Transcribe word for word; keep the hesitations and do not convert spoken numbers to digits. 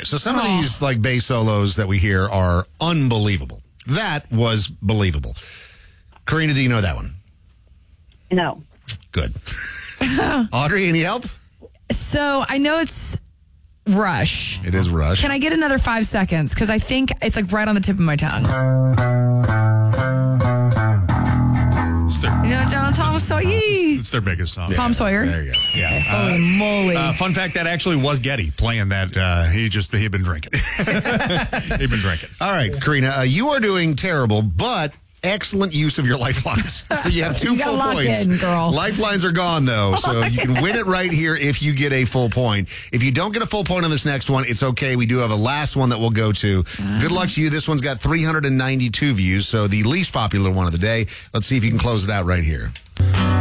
So some of these like bass solos that we hear are unbelievable. That was believable. Karina, do you know that one? No. Good. Audrey, any help? So I know it's Rush. It is Rush. Can I get another five seconds? Because I think it's like right on the tip of my tongue. It's their, You know, John Tom Sawyer. it's their biggest song. Tom Sawyer. There you go. Yeah. Holy Uh, moly. Uh, fun fact, that actually was Getty playing that. Uh, he just, he'd been drinking. He'd been drinking. All right, Karina, uh, you are doing terrible, but excellent use of your lifelines. So you have two You gotta full lock points. in, girl. Lifelines are gone, though, so you can win it right here if you get a full point. If you don't get a full point on this next one, it's okay. We do have a last one that we'll go to. Good luck to you. This one's got three hundred ninety-two views, so the least popular one of the day. Let's see if you can close it out right here.